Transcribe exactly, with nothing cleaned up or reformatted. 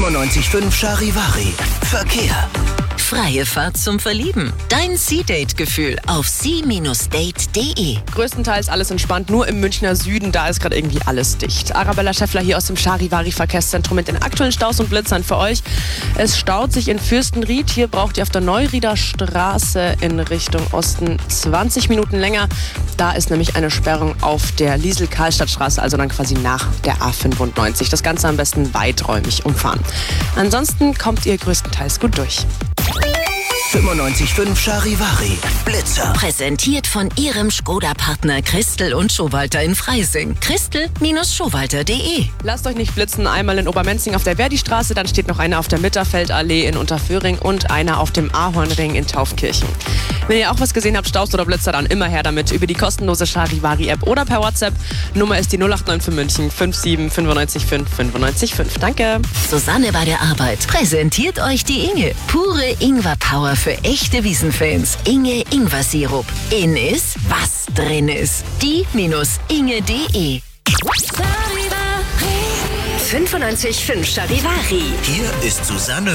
fünfundneunzig Komma fünf Charivari. Verkehr. Freie Fahrt zum Verlieben. Dein Sea-Date-Gefühl auf sea Bindestrich date punkt de. Größtenteils alles entspannt, nur im Münchner Süden, da ist gerade irgendwie alles dicht. Arabella Schäffler hier aus dem Charivari-Verkehrszentrum mit den aktuellen Staus und Blitzern für euch. Es staut sich in Fürstenried. Hier braucht ihr auf der Neurieder Straße in Richtung Osten zwanzig Minuten länger. Da ist nämlich eine Sperrung auf der Liesel-Karlstadt-Straße, also dann quasi nach der A fünfundneunzig. Das Ganze am besten weiträumig umfahren. Ansonsten kommt ihr größtenteils gut durch. fünfundneunzig Komma fünf Charivari. Blitzer. Präsentiert von Ihrem Skoda-Partner Christel und Schowalter in Freising. christel Bindestrich schowalter punkt de. Lasst euch nicht blitzen. Einmal in Obermenzing auf der Verdi-Straße, dann steht noch einer auf der Mitterfeldallee in Unterföhring und einer auf dem Ahornring in Taufkirchen. Wenn ihr auch was gesehen habt, Staus oder Blitzer, dann immer her damit über die kostenlose Charivari-App oder per WhatsApp. Nummer ist die null acht neun für München fünf sieben fünf neun fünf fünf neun fünf. Danke. Susanne bei der Arbeit präsentiert euch die Inge. Pure Ingwer-Power für echte Wiesenfans. Inge Ingwer-Sirup. In ist, was drin ist. die Bindestrich inge punkt de. fünfundneunzig Komma fünf Charivari. Hier ist Susanne.